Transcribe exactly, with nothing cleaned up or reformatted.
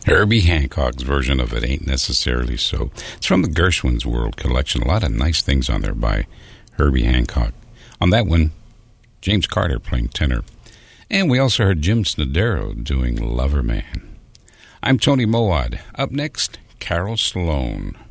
Herbie Hancock's version of It Ain't Necessarily So. It's from the Gershwin's World collection. A lot of nice things on there by Herbie Hancock. On that one, James Carter playing tenor. And we also heard Jim Snodero doing Lover Man. I'm Tony Mowat. Up next, Carol Sloane.